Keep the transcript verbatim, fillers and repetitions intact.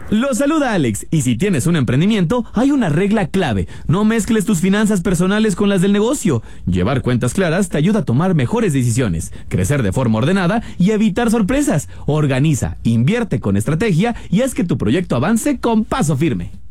Lo saluda Alex, y si tienes un emprendimiento, hay una regla clave: no mezcles tus finanzas personales con las del negocio. Llevar cuentas claras te ayuda a tomar mejores decisiones, crecer de forma ordenada y evitar sorpresas. Organiza, invierte con estrategia y haz que tu proyecto avance con paso firme.